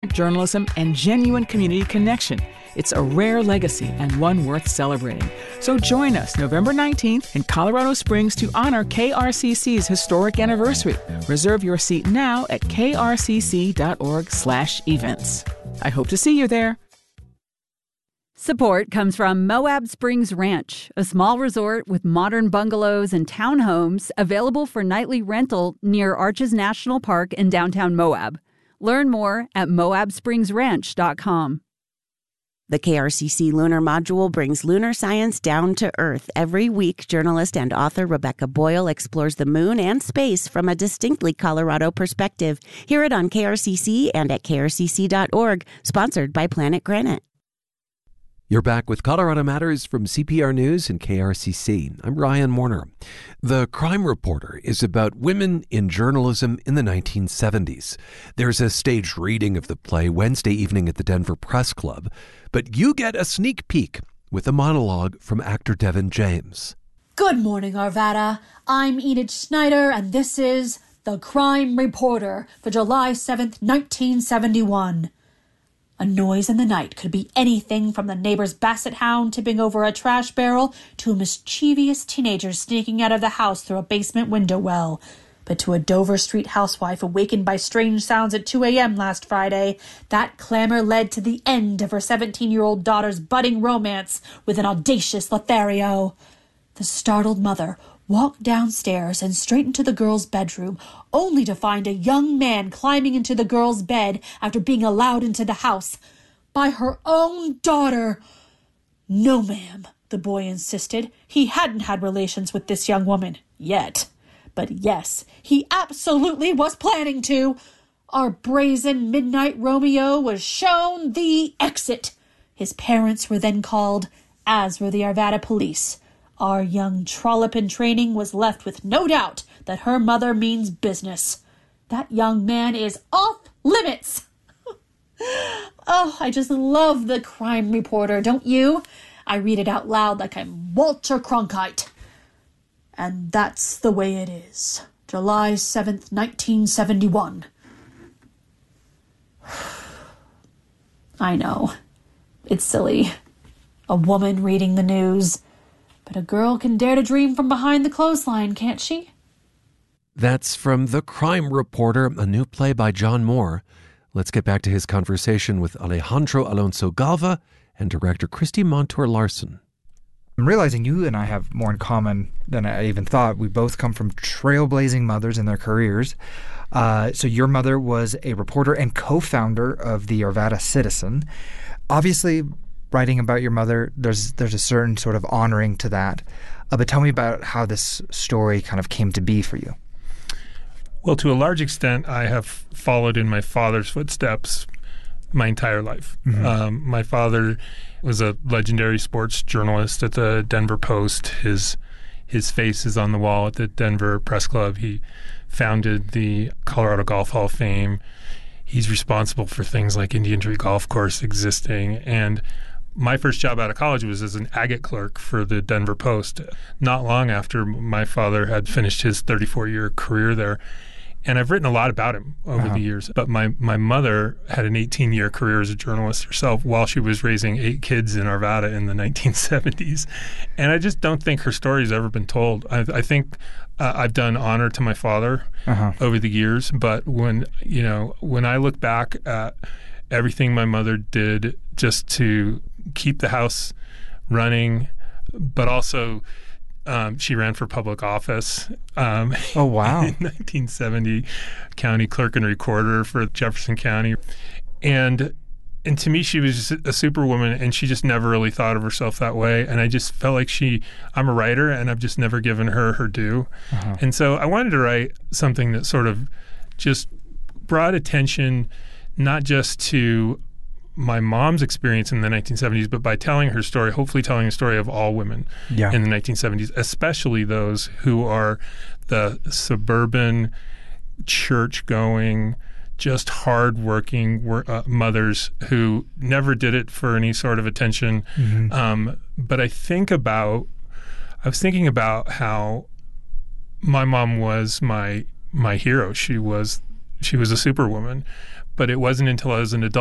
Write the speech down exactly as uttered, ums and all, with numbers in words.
journalism, and genuine community connection. It's a rare legacy and one worth celebrating. So join us November nineteenth in Colorado Springs to honor K R C C's historic anniversary. Reserve your seat now at k r c c dot org slash events. I hope to see you there. Support comes from Moab Springs Ranch, a small resort with modern bungalows and townhomes available for nightly rental near Arches National Park in downtown Moab. Learn more at moab springs ranch dot com. The K R C C Lunar Module brings lunar science down to Earth. Every week, journalist and author Rebecca Boyle explores the moon and space from a distinctly Colorado perspective. Hear it on K R C C and at k r c c dot org, sponsored by Planet Granite. You're back with Colorado Matters from C P R News and K R C C. I'm Ryan Warner. The Crime Reporter is about women in journalism in the nineteen seventies. There's a staged reading of the play Wednesday evening at the Denver Press Club, but you get a sneak peek with a monologue from actor Devin James. Good morning, Arvada. I'm Enid Schneider, and this is The Crime Reporter for July seventh, nineteen seventy-one. A noise in the night could be anything from the neighbor's basset hound tipping over a trash barrel to a mischievous teenager sneaking out of the house through a basement window well. But to a Dover Street housewife awakened by strange sounds at two a.m. last Friday, that clamor led to the end of her seventeen-year-old daughter's budding romance with an audacious Lothario. The startled mother walked downstairs and straight into the girl's bedroom, only to find a young man climbing into the girl's bed after being allowed into the house by her own daughter. No, ma'am, the boy insisted. He hadn't had relations with this young woman yet. But yes, he absolutely was planning to. Our brazen midnight Romeo was shown the exit. His parents were then called, as were the Arvada police. Our young trollop in training was left with no doubt that her mother means business. That young man is off limits. Oh, I just love The Crime Reporter, don't you? I read it out loud like I'm Walter Cronkite. And that's the way it is. July seventh, nineteen seventy-one. I know. It's silly. A woman reading the news. But a girl can dare to dream from behind the clothesline, can't she? That's from The Crime Reporter, a new play by John Moore. Let's get back to his conversation with Alejandro Alonso Galva and director Christy Montour Larson. I'm realizing you and I have more in common than I even thought. We both come from trailblazing mothers in their careers. Uh, so your mother was a reporter and co-founder of the Arvada Citizen. Obviously, writing about your mother, there's there's a certain sort of honoring to that. Uh, but tell me about how this story kind of came to be for you. Well, to a large extent, I have followed in my father's footsteps my entire life. Mm-hmm. Um, my father was a legendary sports journalist at the Denver Post. His his face is on the wall at the Denver Press Club. He founded the Colorado Golf Hall of Fame. He's responsible for things like Indian Tree Golf Course existing. And my first job out of college was as an agate clerk for the Denver Post, not long after my father had finished his thirty-four-year career there. And I've written a lot about him over uh-huh. the years. But my, my mother had an eighteen-year career as a journalist herself while she was raising eight kids in Arvada in the nineteen seventies. And I just don't think her story's ever been told. I, I think uh, I've done honor to my father uh-huh. over the years. But when, you know, when I look back at everything my mother did just to keep the house running, but also um, she ran for public office. Um, oh, wow. In nineteen seventy, county clerk and recorder for Jefferson County. And and to me, she was just a superwoman, and she just never really thought of herself that way. And I just felt like she, I'm a writer, and I've just never given her her due. Uh-huh. And so I wanted to write something that sort of just brought attention not just to my mom's experience in the nineteen seventies, but by telling her story, hopefully telling the story of all women yeah. in the nineteen seventies, especially those who are the suburban, church-going, just hard-working uh, mothers who never did it for any sort of attention. Mm-hmm. Um, but I think about, I was thinking about how my mom was my my hero. She was she was a superwoman. but it wasn't until I was an adult